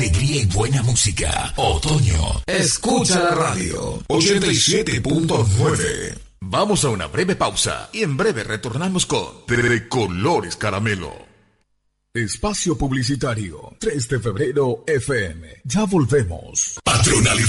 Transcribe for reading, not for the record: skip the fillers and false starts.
Alegría y buena música. Otoño. Escucha la radio. 87.9. Vamos a una breve pausa y en breve retornamos con De Colores Caramelo. Espacio publicitario 3 de febrero FM. Ya volvemos. Patronal